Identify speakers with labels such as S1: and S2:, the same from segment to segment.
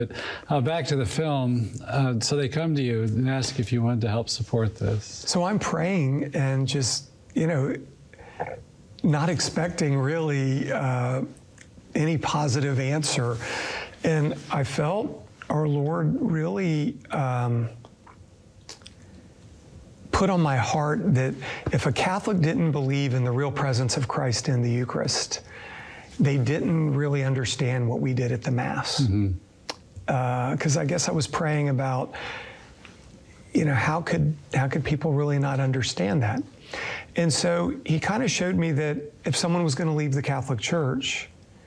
S1: Back to the film. So they come to you and ask if you wanted to help support this.
S2: So I'm praying and just, not expecting really any positive answer. And I felt our Lord really put on my heart that if a Catholic didn't believe in the real presence of Christ in the Eucharist, they didn't really understand what we did at the Mass. Because I guess I was praying about, how could people really not understand that? And so he kind of showed me that if someone was going to leave the Catholic Church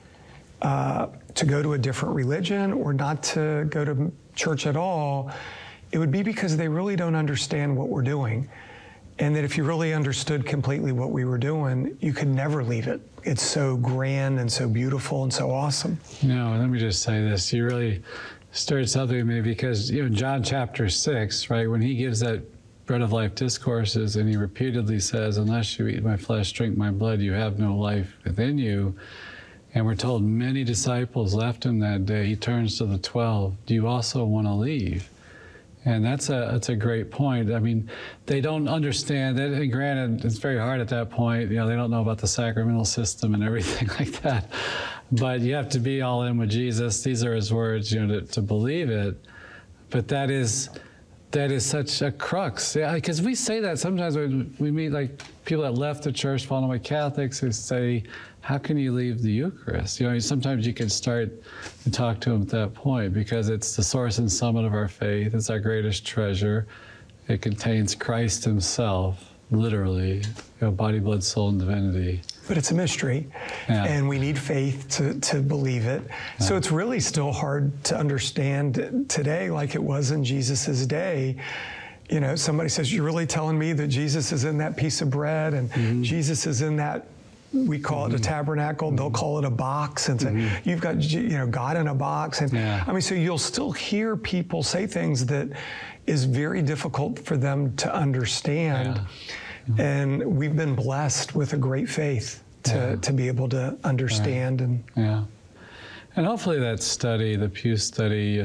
S2: to go to a different religion or not to go to church at all, it would be because they really don't understand what we're doing. And that if you really understood completely what we were doing, you could never leave it. It's so grand and so beautiful and so awesome.
S1: Let me just say this. You really stirred something in me because, John chapter 6, right, when he gives that bread of life discourses and he repeatedly says, unless you eat my flesh, drink my blood, you have no life within you. And we're told many disciples left him that day. He turns to the 12. Do you also want to leave? And that's a great point. I mean, they don't understand that. And granted, it's very hard at that point. They don't know about the sacramental system and everything like that. But you have to be all in with Jesus. These are his words, to believe it. But that is such a crux. Because we say that sometimes when we meet like people that left the church, fallen away Catholics, who say, how can you leave the Eucharist? Sometimes you can start to talk to them at that point because it's the source and summit of our faith. It's our greatest treasure. It contains Christ himself, literally, body, blood, soul, and divinity.
S2: But it's a mystery, and we need faith to believe it. Yeah. So it's really still hard to understand today like it was in Jesus's day. Somebody says, you're really telling me that Jesus is in that piece of bread and Jesus is in that, we call it a tabernacle, they'll call it a box, and say, you've got God in a box. And so you'll still hear people say things that is very difficult for them to understand. And we've been blessed with a great faith to be able to understand.
S1: And hopefully that study, the Pew study,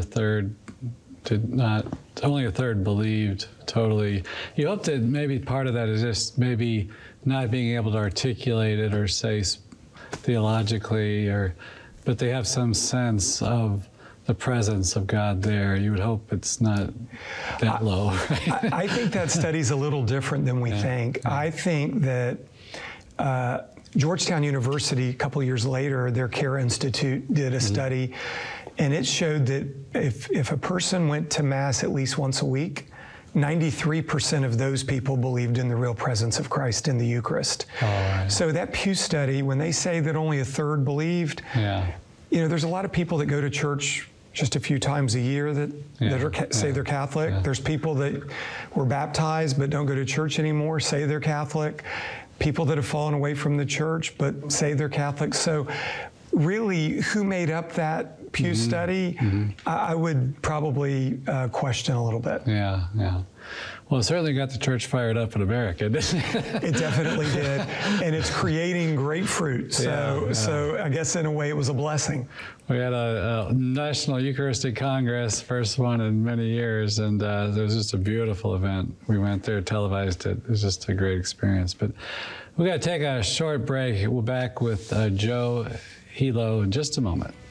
S1: only a third believed totally. You hope that maybe part of that is just maybe not being able to articulate it or say theologically, but they have some sense of the presence of God there. You would hope it's not that low, right?
S2: I think that study's a little different than we think. I think that Georgetown University, a couple years later, their CARE Institute did a study, and it showed that if a person went to Mass at least once a week, 93% of those people believed in the real presence of Christ in the Eucharist. So that Pew study, when they say that only a third believed, there's a lot of people that go to church just a few times a year that say they're Catholic. There's people that were baptized but don't go to church anymore, say they're Catholic. People that have fallen away from the church but say they're Catholic. So really, who made up that Pew study? I would probably question a little bit.
S1: Well, it certainly got the church fired up in America, didn't it?
S2: It definitely did. And it's creating great fruit. So I guess in a way it was a blessing.
S1: We had a National Eucharistic Congress, first one in many years, and it was just a beautiful event. We went there, televised it. It was just a great experience. But we got to take a short break. We'll be back with Joe Hilo in just a moment.